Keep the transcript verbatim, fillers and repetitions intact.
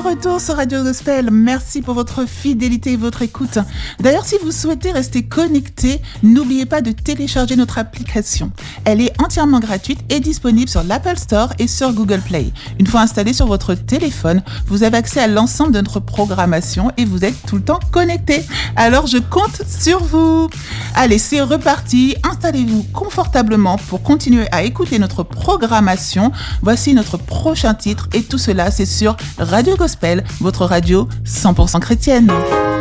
retour sur Radio Gospel. Merci pour votre fidélité et votre écoute. D'ailleurs, si vous souhaitez rester connecté, n'oubliez pas de télécharger notre application. Elle est entièrement gratuite et disponible sur l'Apple Store et sur Google Play. Une fois installée sur votre téléphone, vous avez accès à l'ensemble de notre programmation et vous êtes tout le temps connecté. Alors, je compte sur vous. Allez, c'est reparti. Installez-vous confortablement pour continuer à écouter notre programmation. Voici notre prochain titre et tout cela, c'est sur Radio Gospel, votre radio cent pour cent chrétienne.